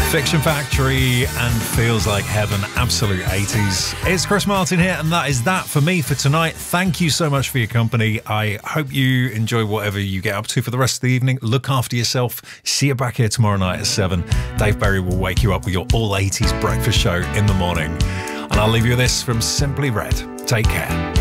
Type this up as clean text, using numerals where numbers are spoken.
Fiction Factory and Feels Like Heaven, absolute 80s. It's Chris Martin here, and that is that for me for tonight. Thank you so much for your company. I hope you enjoy whatever you get up to for the rest of the evening. Look after yourself. See you back here tomorrow night at 7. Dave Berry will wake you up with your all 80s breakfast show in the morning. And I'll leave you with this from Simply Red. Take care.